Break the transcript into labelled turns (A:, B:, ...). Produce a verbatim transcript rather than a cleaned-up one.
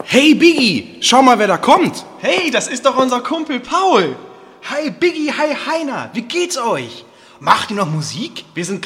A: Hey Biggie, schau mal, wer da kommt.
B: Hey, das ist doch unser Kumpel Paul.
A: Hi Biggie, hi Heiner, wie geht's euch? Macht ihr noch Musik?
B: Wir sind